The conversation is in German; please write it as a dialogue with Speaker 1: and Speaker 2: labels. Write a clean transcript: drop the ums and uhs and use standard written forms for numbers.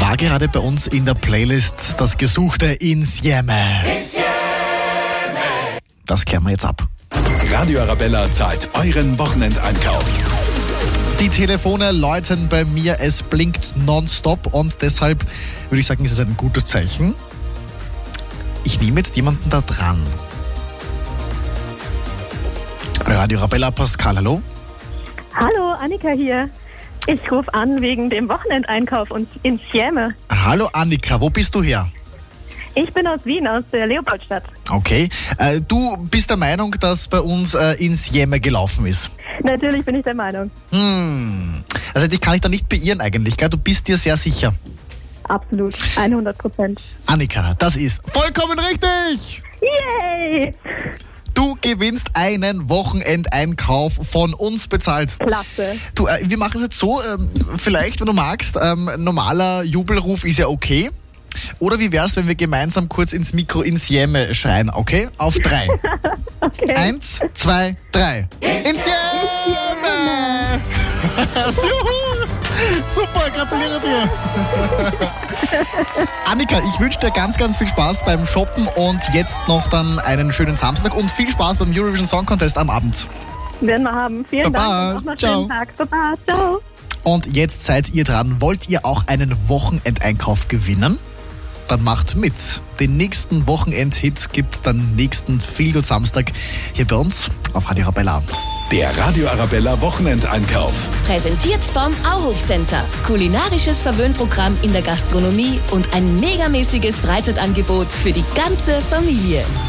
Speaker 1: war gerade bei uns in der Playlist das gesuchte Insieme. Das klären wir jetzt ab.
Speaker 2: Radio Arabella zahlt euren Wochenendeinkauf.
Speaker 1: Die Telefone läuten bei mir, es blinkt nonstop und deshalb würde ich sagen, ist es ein gutes Zeichen. Ich nehme jetzt jemanden da dran. Radio Arabella, Pascal, hallo.
Speaker 3: Hallo, Annika hier. Ich rufe an wegen dem Wochenendeinkauf in Sieme.
Speaker 1: Hallo Annika, wo bist du her?
Speaker 3: Ich bin aus Wien, aus der Leopoldstadt.
Speaker 1: Okay, du bist der Meinung, dass bei uns in Sieme gelaufen ist?
Speaker 3: Natürlich bin ich der Meinung.
Speaker 1: Also dich kann ich da nicht beirren eigentlich, gell? Du bist dir sehr sicher.
Speaker 3: Absolut, 100%.
Speaker 1: Annika, das ist vollkommen richtig!
Speaker 3: Yay!
Speaker 1: Du gewinnst einen Wochenendeinkauf von uns bezahlt.
Speaker 3: Klasse.
Speaker 1: Du, wir machen es jetzt so, vielleicht, wenn du magst, normaler Jubelruf ist ja okay. Oder wie wär's, wenn wir gemeinsam kurz ins Mikro Insieme schreien, okay? Auf 3.
Speaker 3: Okay.
Speaker 1: 1, 2, 3. Insieme! Super, gratuliere dir. Annika, ich wünsche dir ganz, ganz viel Spaß beim Shoppen und jetzt noch dann einen schönen Samstag und viel Spaß beim Eurovision Song Contest am Abend.
Speaker 3: Werden wir haben. Vielen
Speaker 1: Baba.
Speaker 3: Dank und noch einen
Speaker 1: Ciao.
Speaker 3: schönen Tag. Baba, ciao.
Speaker 1: Und jetzt seid ihr dran. Wollt ihr auch einen Wochenendeinkauf gewinnen? Dann macht mit. Den nächsten Wochenend-Hit gibt's dann nächsten Feelgood Samstag hier bei uns auf Radio Arabella.
Speaker 2: Der Radio Arabella Wochenendeinkauf.
Speaker 4: Präsentiert vom Auhof Center. Kulinarisches Verwöhnprogramm in der Gastronomie und ein megamäßiges Freizeitangebot für die ganze Familie.